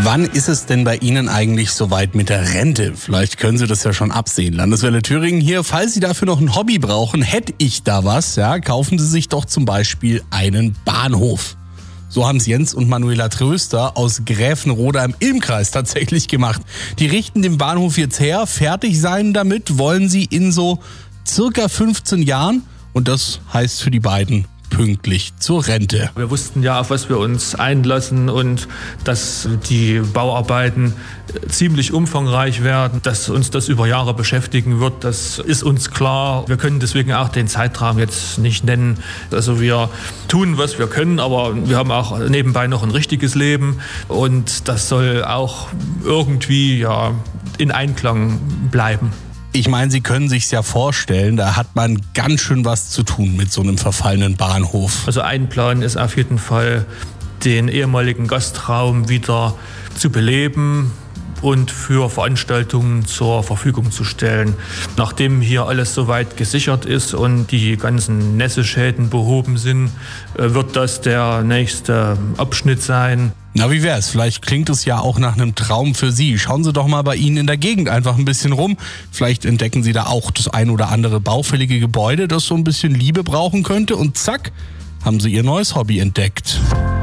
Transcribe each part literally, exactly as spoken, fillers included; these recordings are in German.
Wann ist es denn bei Ihnen eigentlich soweit mit der Rente? Vielleicht können Sie das ja schon absehen. Landeswelle Thüringen hier. Falls Sie dafür noch ein Hobby brauchen, hätte ich da was. Ja, kaufen Sie sich doch zum Beispiel einen Bahnhof. So haben es Jens und Manuela Tröster aus Gräfenroda im Ilmkreis tatsächlich gemacht. Die richten den Bahnhof jetzt her. Fertig sein damit wollen sie in so circa fünfzehn Jahren. Und das heißt für die beiden pünktlich zur Rente. Wir wussten ja, auf was wir uns einlassen und dass die Bauarbeiten ziemlich umfangreich werden, dass uns das über Jahre beschäftigen wird, das ist uns klar. Wir können deswegen auch den Zeitrahmen jetzt nicht nennen. Also wir tun, was wir können, aber wir haben auch nebenbei noch ein richtiges Leben und das soll auch irgendwie ja, in Einklang bleiben. Ich meine, Sie können sich's ja vorstellen, da hat man ganz schön was zu tun mit so einem verfallenen Bahnhof. Also ein Plan ist auf jeden Fall, den ehemaligen Gastraum wieder zu beleben und für Veranstaltungen zur Verfügung zu stellen. Nachdem hier alles soweit gesichert ist und die ganzen Nässeschäden behoben sind, wird das der nächste Abschnitt sein. Na, wie wär's? Vielleicht klingt es ja auch nach einem Traum für Sie. Schauen Sie doch mal bei Ihnen in der Gegend einfach ein bisschen rum. Vielleicht entdecken Sie da auch das ein oder andere baufällige Gebäude, das so ein bisschen Liebe brauchen könnte. Und zack, haben Sie Ihr neues Hobby entdeckt.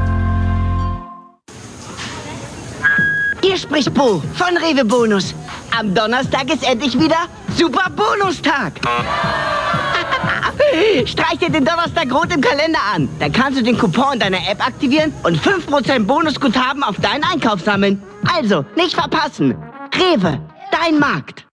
Hier spricht Bo von Rewe Bonus. Am Donnerstag ist endlich wieder Super Bonustag. Streich dir den Donnerstag rot im Kalender an. Dann kannst du den Coupon deiner App aktivieren und fünf Prozent Bonusguthaben auf deinen Einkauf sammeln. Also, nicht verpassen. Rewe, dein Markt.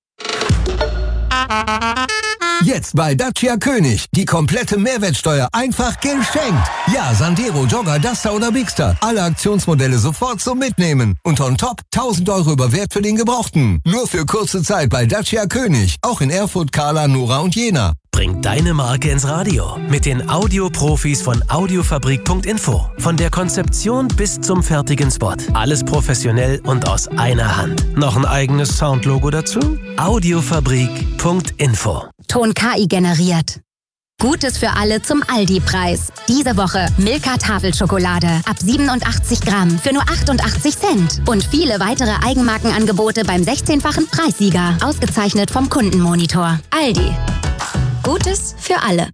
Jetzt bei Dacia König. Die komplette Mehrwertsteuer einfach geschenkt. Ja, Sandero, Jogger, Duster oder Bigster. Alle Aktionsmodelle sofort zum Mitnehmen. Und on top tausend Euro über Wert für den Gebrauchten. Nur für kurze Zeit bei Dacia König. Auch in Erfurt, Kahla, Nora und Jena. Bring deine Marke ins Radio mit den Audioprofis von Audiofabrik Punkt info. Von der Konzeption bis zum fertigen Spot. Alles professionell und aus einer Hand. Noch ein eigenes Soundlogo dazu? Audiofabrik Punkt info. Ton K I generiert. Gutes für alle zum Aldi-Preis. Diese Woche Milka Tafelschokolade ab siebenundachtzig Gramm für nur achtundachtzig Cent. Und viele weitere Eigenmarkenangebote beim sechzehnfachen Preissieger. Ausgezeichnet vom Kundenmonitor. Aldi. Gutes für alle.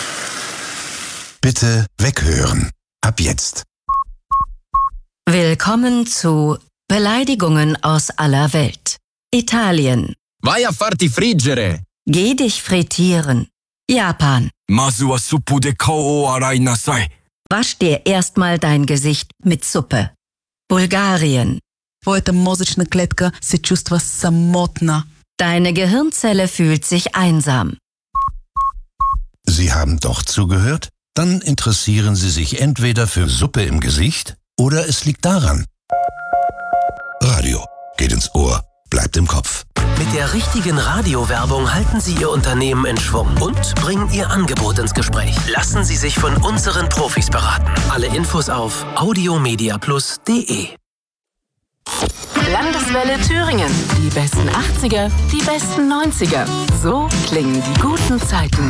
Bitte weghören. Ab jetzt. Willkommen zu Beleidigungen aus aller Welt. Italien. Vai a farti friggere. Geh dich frittieren. Japan. Masu wa suppu de kao o arai nasai. Wasch dir erstmal dein Gesicht mit Suppe. Bulgarien. Твоята мозъчна клетка се чувства самотна. Deine Gehirnzelle fühlt sich einsam. Sie haben doch zugehört? Dann interessieren Sie sich entweder für Suppe im Gesicht oder es liegt daran. Radio geht ins Ohr, bleibt im Kopf. Mit der richtigen Radiowerbung halten Sie Ihr Unternehmen in Schwung und bringen Ihr Angebot ins Gespräch. Lassen Sie sich von unseren Profis beraten. Alle Infos auf audiomediaplus punkt de. Landeswelle Thüringen. Die besten achtziger, die besten neunziger. So klingen die guten Zeiten.